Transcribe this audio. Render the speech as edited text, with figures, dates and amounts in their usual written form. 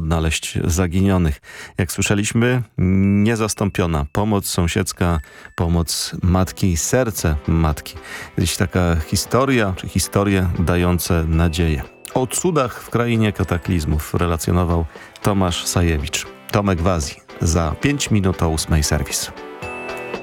odnaleźć zaginionych. Jak słyszeliśmy, niezastąpiona pomoc sąsiedzka, pomoc matki, serce matki. Gdzieś taka historia, czy historie dające nadzieję. O cudach w krainie kataklizmów relacjonował Tomasz Sajewicz. Tomek w Azji. Za 5 minut o 8 serwis.